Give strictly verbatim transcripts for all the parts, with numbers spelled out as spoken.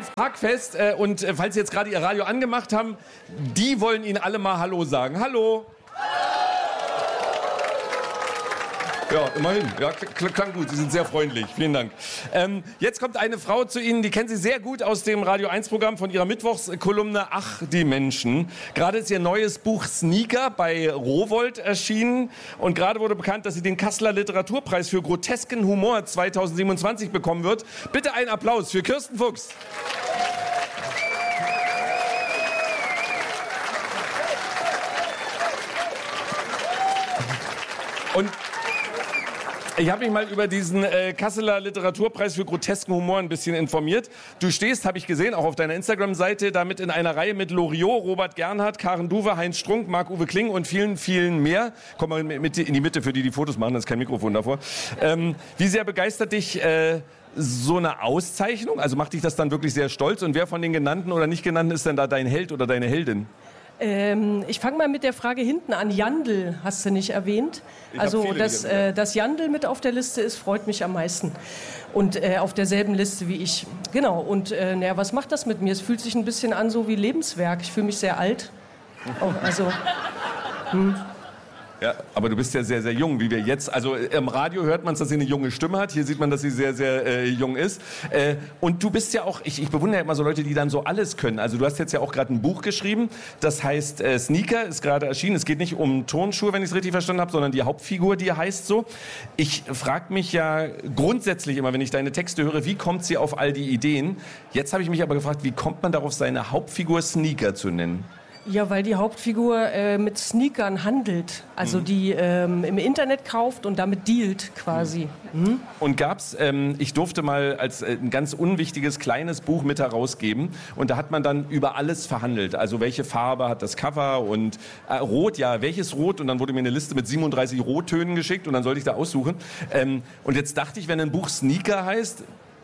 Hackfest äh, und äh, falls Sie jetzt gerade Ihr Radio angemacht haben, die wollen Ihnen alle mal Hallo sagen. Hallo! Ja, immerhin. Ja, klang gut. Sie sind sehr freundlich. Vielen Dank. Ähm, jetzt kommt eine Frau zu Ihnen, die kennen Sie sehr gut aus dem Radio eins Programm von ihrer Mittwochskolumne Ach, die Menschen. Gerade ist ihr neues Buch Sneaker bei Rowohlt erschienen. Und gerade wurde bekannt, dass sie den Kasseler Literaturpreis für grotesken Humor zweitausendsiebenundzwanzig bekommen wird. Bitte einen Applaus für Kirsten Fuchs. Und ich habe mich mal über diesen äh, Kasseler Literaturpreis für grotesken Humor ein bisschen informiert. Du stehst, habe ich gesehen, auch auf deiner Instagram-Seite, damit in einer Reihe mit Loriot, Robert Gernhardt, Karen Duwe, Heinz Strunk, Marc-Uwe Kling und vielen, vielen mehr. Komm mal mit in die Mitte, für die die Fotos machen, da ist kein Mikrofon davor. Ähm, wie sehr begeistert dich äh, so eine Auszeichnung? Also macht dich das dann wirklich sehr stolz? Und wer von den genannten oder nicht genannten ist denn da dein Held oder deine Heldin? Ähm, ich fange mal mit der Frage hinten an. Jandl hast du nicht erwähnt. Ich also, dass, äh, dass Jandl mit auf der Liste ist, freut mich am meisten. Und äh, auf derselben Liste wie ich. Genau. Und äh, naja, was macht das mit mir? Es fühlt sich ein bisschen an so wie Lebenswerk. Ich fühle mich sehr alt. Oh, also... Hm. Ja, aber du bist ja sehr, sehr jung, wie wir jetzt. Also im Radio hört man, dass sie eine junge Stimme hat. Hier sieht man, dass sie sehr, sehr äh, jung ist. Äh, und du bist ja auch, ich, ich bewundere ja immer so Leute, die dann so alles können. Also du hast jetzt ja auch gerade ein Buch geschrieben. Das heißt äh, Sneaker, ist gerade erschienen. Es geht nicht um Turnschuhe, wenn ich es richtig verstanden habe, sondern die Hauptfigur, die heißt so. Ich frage mich ja grundsätzlich immer, wenn ich deine Texte höre, wie kommt sie auf all die Ideen? Jetzt habe ich mich aber gefragt, wie kommt man darauf, seine Hauptfigur Sneaker zu nennen? Ja, weil die Hauptfigur äh, mit Sneakern handelt, also mhm. die ähm, im Internet kauft und damit dealt quasi. Mhm. Mhm. Und gab's, ähm, ich durfte mal als äh, ein ganz unwichtiges kleines Buch mit herausgeben und da hat man dann über alles verhandelt, also welche Farbe hat das Cover und äh, Rot, ja, welches Rot und dann wurde mir eine Liste mit siebenunddreißig Rottönen geschickt und dann sollte ich da aussuchen. Ähm, und jetzt dachte ich, wenn ein Buch Sneaker heißt,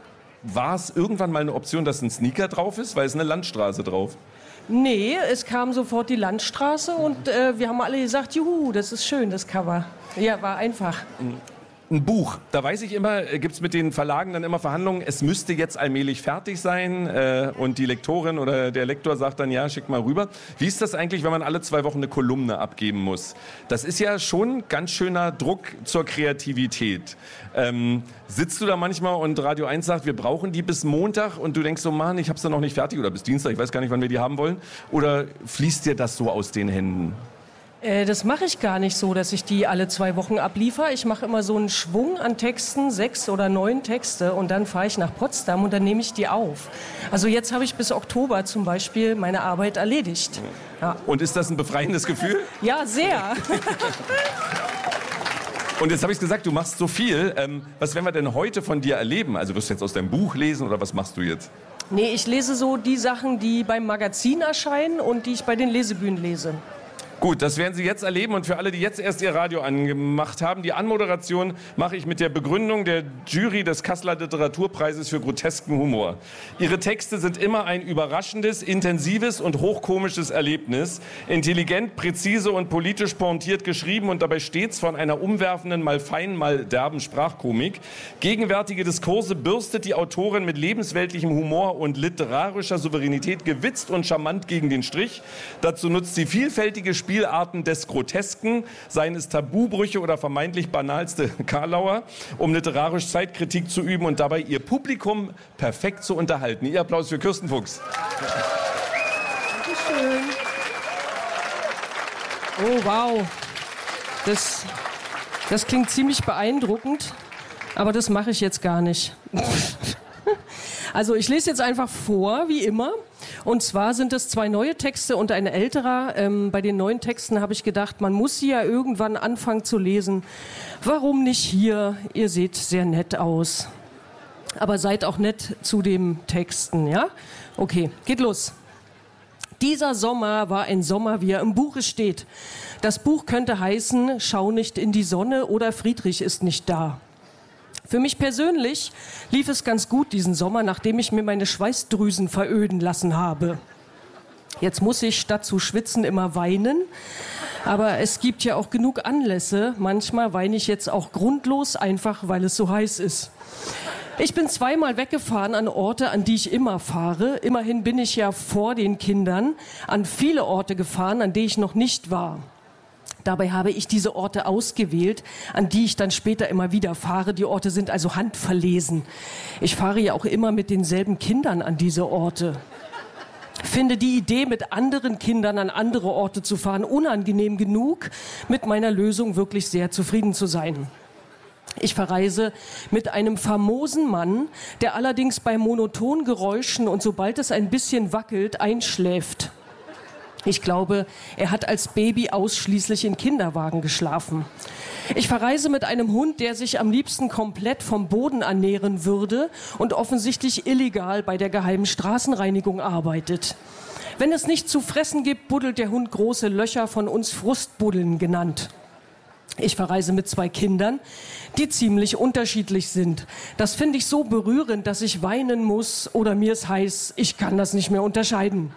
war es irgendwann mal eine Option, dass ein Sneaker drauf ist, weil es eine Landstraße drauf. Nee, es kam sofort die Landstraße und äh, wir haben alle gesagt, juhu, das ist schön, das Cover. Ja, war einfach. Ein Buch, da weiß ich immer, gibt es mit den Verlagen dann immer Verhandlungen, es müsste jetzt allmählich fertig sein äh, und die Lektorin oder der Lektor sagt dann, ja, schick mal rüber. Wie ist das eigentlich, wenn man alle zwei Wochen eine Kolumne abgeben muss? Das ist ja schon ganz schöner Druck zur Kreativität. Ähm, sitzt du da manchmal und Radio eins sagt, wir brauchen die bis Montag und du denkst so, Mann, ich hab's dann noch nicht fertig oder bis Dienstag, ich weiß gar nicht, wann wir die haben wollen? Oder fließt dir das so aus den Händen? Das mache ich gar nicht so, dass ich die alle zwei Wochen abliefere. Ich mache immer so einen Schwung an Texten, sechs oder neun Texte und dann fahre ich nach Potsdam und dann nehme ich die auf. Also jetzt habe ich bis Oktober zum Beispiel meine Arbeit erledigt. Ja. Und ist das ein befreiendes Gefühl? Ja, sehr. Und jetzt habe ich gesagt, du machst so viel. Ähm, was werden wir denn heute von dir erleben? Also wirst du jetzt aus deinem Buch lesen oder was machst du jetzt? Nee, ich lese so die Sachen, die beim Magazin erscheinen und die ich bei den Lesebühnen lese. Gut, das werden Sie jetzt erleben und für alle, die jetzt erst ihr Radio angemacht haben, die Anmoderation mache ich mit der Begründung der Jury des Kasseler Literaturpreises für grotesken Humor. Ihre Texte sind immer ein überraschendes, intensives und hochkomisches Erlebnis, intelligent, präzise und politisch pointiert geschrieben und dabei stets von einer umwerfenden, mal feinen, mal derben Sprachkomik. Gegenwärtige Diskurse bürstet die Autorin mit lebensweltlichem Humor und literarischer Souveränität gewitzt und charmant gegen den Strich. Dazu nutzt sie vielfältige Spielarten des Grotesken, seien es Tabubrüche oder vermeintlich banalste Karlauer, um literarisch Zeitkritik zu üben und dabei ihr Publikum perfekt zu unterhalten. Ihr Applaus für Kirsten Fuchs. Dankeschön. Oh, wow. Das, das klingt ziemlich beeindruckend, aber das mache ich jetzt gar nicht. Also ich lese jetzt einfach vor, wie immer. Und zwar sind es zwei neue Texte und ein älterer. Ähm, bei den neuen Texten habe ich gedacht, man muss sie ja irgendwann anfangen zu lesen. Warum nicht hier? Ihr seht sehr nett aus. Aber seid auch nett zu den Texten, ja? Okay, geht los. Dieser Sommer war ein Sommer, wie er im Buche steht. Das Buch könnte heißen, Schau nicht in die Sonne oder Friedrich ist nicht da. Für mich persönlich lief es ganz gut diesen Sommer, nachdem ich mir meine Schweißdrüsen veröden lassen habe. Jetzt muss ich statt zu schwitzen immer weinen, aber es gibt ja auch genug Anlässe. Manchmal weine ich jetzt auch grundlos, einfach weil es so heiß ist. Ich bin zweimal weggefahren an Orte, an die ich immer fahre. Immerhin bin ich ja vor den Kindern an viele Orte gefahren, an denen ich noch nicht war. Dabei habe ich diese Orte ausgewählt, an die ich dann später immer wieder fahre. Die Orte sind also handverlesen. Ich fahre ja auch immer mit denselben Kindern an diese Orte. Finde die Idee, mit anderen Kindern an andere Orte zu fahren, unangenehm genug, mit meiner Lösung wirklich sehr zufrieden zu sein. Ich verreise mit einem famosen Mann, der allerdings bei monotonen Geräuschen und sobald es ein bisschen wackelt, einschläft. Ich glaube, er hat als Baby ausschließlich in Kinderwagen geschlafen. Ich verreise mit einem Hund, der sich am liebsten komplett vom Boden ernähren würde und offensichtlich illegal bei der geheimen Straßenreinigung arbeitet. Wenn es nicht zu fressen gibt, buddelt der Hund große Löcher, von uns Frustbuddeln genannt. Ich verreise mit zwei Kindern, die ziemlich unterschiedlich sind. Das finde ich so berührend, dass ich weinen muss oder mir ist heiß, ich kann das nicht mehr unterscheiden.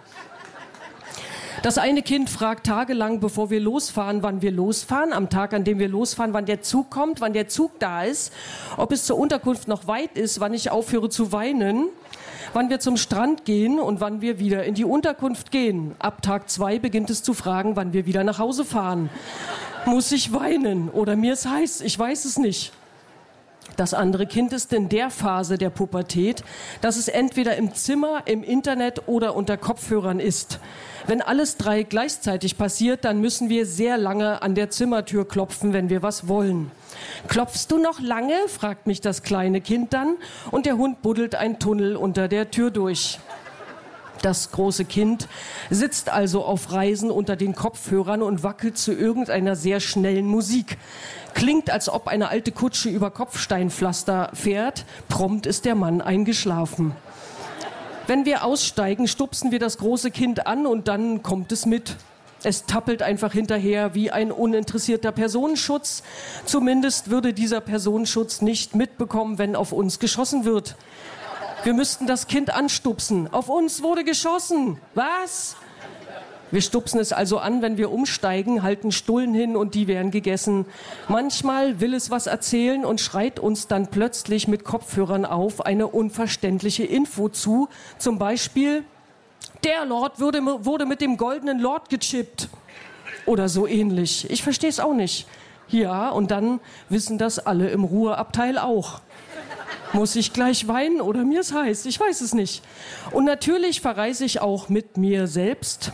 Das eine Kind fragt tagelang, bevor wir losfahren, wann wir losfahren, am Tag, an dem wir losfahren, wann der Zug kommt, wann der Zug da ist, ob es zur Unterkunft noch weit ist, wann ich aufhöre zu weinen, wann wir zum Strand gehen und wann wir wieder in die Unterkunft gehen. Ab Tag zwei beginnt es zu fragen, wann wir wieder nach Hause fahren. Muss ich weinen oder mir ist heiß? Ich weiß es nicht. Das andere Kind ist in der Phase der Pubertät, dass es entweder im Zimmer, im Internet oder unter Kopfhörern ist. Wenn alles drei gleichzeitig passiert, dann müssen wir sehr lange an der Zimmertür klopfen, wenn wir was wollen. Klopfst du noch lange? Fragt mich das kleine Kind dann und der Hund buddelt einen Tunnel unter der Tür durch. Das große Kind sitzt also auf Reisen unter den Kopfhörern und wackelt zu irgendeiner sehr schnellen Musik. Klingt, als ob eine alte Kutsche über Kopfsteinpflaster fährt. Prompt ist der Mann eingeschlafen. Wenn wir aussteigen, stupsen wir das große Kind an und dann kommt es mit. Es tappelt einfach hinterher wie ein uninteressierter Personenschutz. Zumindest würde dieser Personenschutz nicht mitbekommen, wenn auf uns geschossen wird. Wir müssten das Kind anstupsen. Auf uns wurde geschossen. Was? Wir stupsen es also an, wenn wir umsteigen, halten Stullen hin und die werden gegessen. Manchmal will es was erzählen und schreit uns dann plötzlich mit Kopfhörern auf eine unverständliche Info zu. Zum Beispiel, der Lord wurde, wurde mit dem goldenen Lord gechippt. Oder so ähnlich. Ich verstehe es auch nicht. Ja, und dann wissen das alle im Ruheabteil auch. Muss ich gleich weinen oder mir ist heiß? Ich weiß es nicht. Und natürlich verreise ich auch mit mir selbst.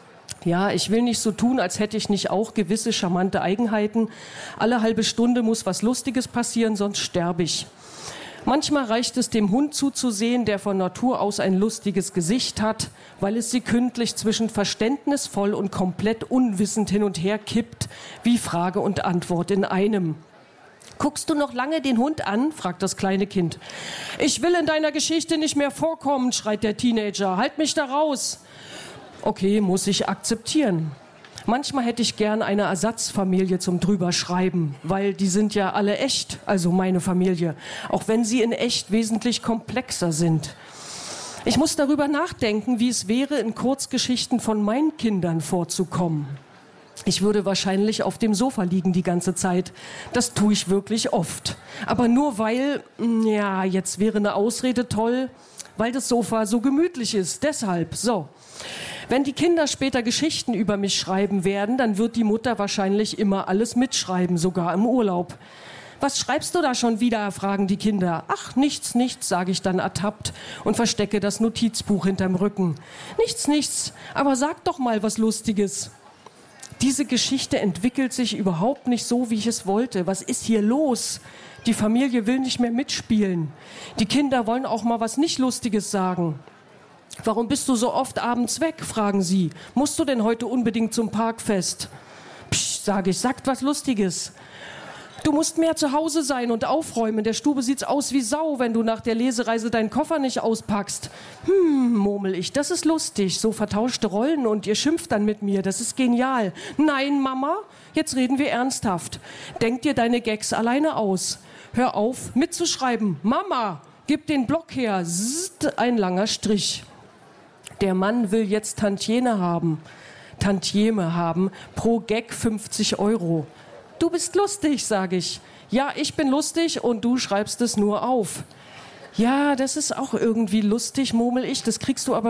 Ja, ich will nicht so tun, als hätte ich nicht auch gewisse charmante Eigenheiten. Alle halbe Stunde muss was Lustiges passieren, sonst sterbe ich. Manchmal reicht es, dem Hund zuzusehen, der von Natur aus ein lustiges Gesicht hat, weil es sekündlich zwischen verständnisvoll und komplett unwissend hin und her kippt, wie Frage und Antwort in einem. Guckst du noch lange den Hund an? Fragt das kleine Kind. Ich will in deiner Geschichte nicht mehr vorkommen, schreit der Teenager. Halt mich da raus. Okay, muss ich akzeptieren. Manchmal hätte ich gern eine Ersatzfamilie zum Drüberschreiben, weil die sind ja alle echt, also meine Familie, auch wenn sie in echt wesentlich komplexer sind. Ich muss darüber nachdenken, wie es wäre, in Kurzgeschichten von meinen Kindern vorzukommen. Ich würde wahrscheinlich auf dem Sofa liegen die ganze Zeit. Das tue ich wirklich oft. Aber nur weil, ja, jetzt wäre eine Ausrede toll, weil das Sofa so gemütlich ist. Deshalb, so. Wenn die Kinder später Geschichten über mich schreiben werden, dann wird die Mutter wahrscheinlich immer alles mitschreiben, sogar im Urlaub. Was schreibst du da schon wieder, fragen die Kinder. Ach, nichts, nichts, sage ich dann ertappt und verstecke das Notizbuch hinterm Rücken. Nichts, nichts, aber sag doch mal was Lustiges. Diese Geschichte entwickelt sich überhaupt nicht so, wie ich es wollte. Was ist hier los? Die Familie will nicht mehr mitspielen. Die Kinder wollen auch mal was nicht Lustiges sagen. Warum bist du so oft abends weg, fragen sie. Musst du denn heute unbedingt zum Parkfest? Psch, sage ich, sagt was Lustiges. Du musst mehr zu Hause sein und aufräumen. In der Stube sieht's aus wie Sau, wenn du nach der Lesereise deinen Koffer nicht auspackst. Hm, murmel ich, das ist lustig. So vertauschte Rollen und ihr schimpft dann mit mir. Das ist genial. Nein, Mama, jetzt reden wir ernsthaft. Denk dir deine Gags alleine aus. Hör auf, mitzuschreiben. Mama, gib den Block her. Zzt, ein langer Strich. Der Mann will jetzt Tantieme haben. Tantieme haben. Pro Gag fünfzig Euro. Du bist lustig, sage ich. Ja, ich bin lustig und du schreibst es nur auf. Ja, das ist auch irgendwie lustig, murmel ich. Das kriegst du aber